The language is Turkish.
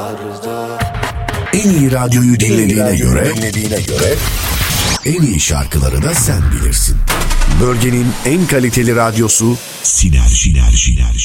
En iyi radyoyu dinlediğine göre en iyi şarkıları da sen bilirsin. Bölgenin en kaliteli radyosu Sinerji.